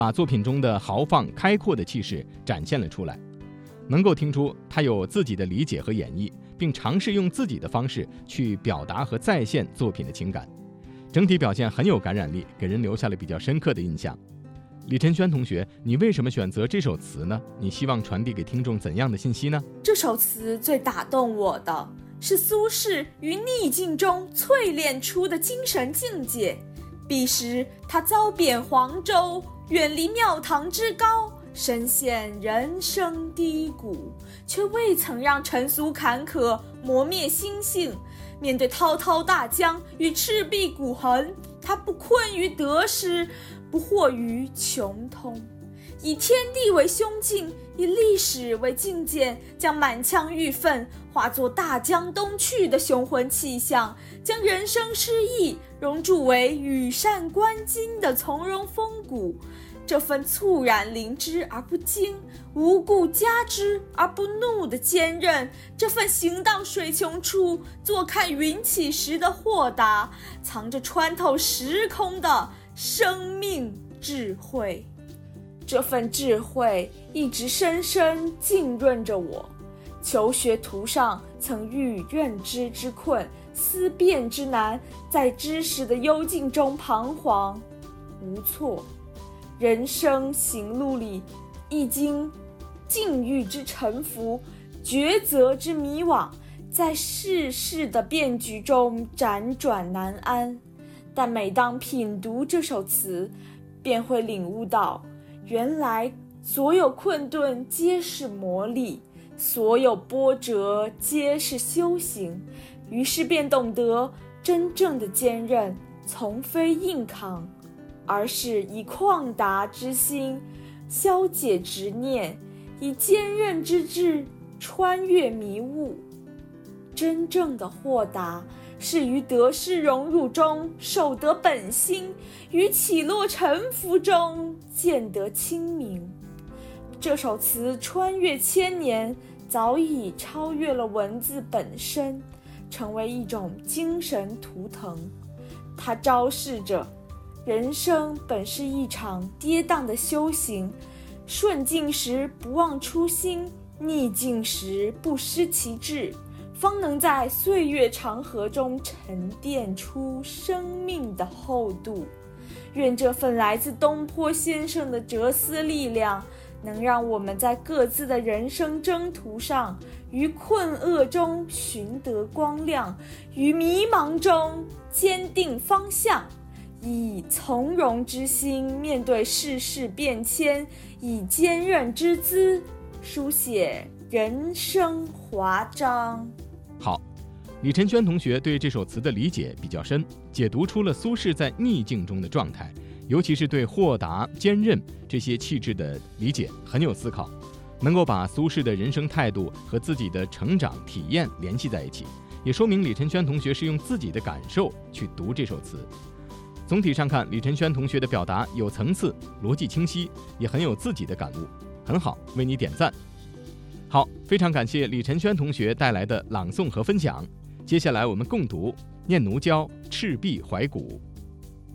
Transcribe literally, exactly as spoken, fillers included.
把作品中的豪放开阔的气势展现了出来，能够听出他有自己的理解和演绎，并尝试用自己的方式去表达和再现作品的情感，整体表现很有感染力，给人留下了比较深刻的印象。李晨轩同学，你为什么选择这首词呢？你希望传递给听众怎样的信息呢？ 这首词最打动我的是苏轼于逆境中淬炼出的精神境界。彼时他遭贬黄州，远离庙堂之高，深陷人生低谷，却未曾让尘俗坎坷磨灭心性。面对滔滔大江与赤壁骨痕，他不困于得失，不惑于穷通，以天地为胸襟，以历史为镜鉴，将满腔郁愤化作大江东去的雄浑气象，将人生失意熔铸为羽扇纶巾的从容风骨。这份猝然临之而不惊，无故加之而不怒的坚韧，这份行到水穷处坐看云起时的豁达，藏着穿透时空的生命智慧。这份智慧一直深深浸润着我。求学途上曾遇认知之困，思辨之难，在知识的幽静中彷徨无措。人生行路里，亦经境遇之沉浮，抉择之迷惘，在世事的变局中辗转难安。但每当品读这首词，便会领悟到，原来所有困顿皆是磨砺，所有波折皆是修行。于是便懂得，真正的坚韧从非硬扛，而是以旷达之心消解执念，以坚韧之志穿越迷雾。真正的豁达是于得失荣辱中守得本心，于起落沉浮中见得清明。这首词穿越千年，早已超越了文字本身，成为一种精神图腾。它昭示着人生本是一场跌宕的修行，顺境时不忘初心，逆境时不失其志，方能在岁月长河中沉淀出生命的厚度。愿这份来自东坡先生的哲思力量，能让我们在各自的人生征途上，于困厄中寻得光亮，于迷茫中坚定方向，以从容之心面对世事变迁，以坚韧之姿书写人生华章。 好，李晨轩同学对这首词的理解比较深，解读出了苏轼在逆境中的状态，尤其是对豁达、坚韧这些气质的理解很有思考，能够把苏轼的人生态度和自己的成长体验联系在一起，也说明李晨轩同学是用自己的感受去读这首词。总体上看，李晨轩同学的表达有层次，逻辑清晰，也很有自己的感悟，很好，为你点赞。好，非常感谢李晨轩同学带来的朗诵和分享。接下来我们共读《念奴娇·赤壁怀古》。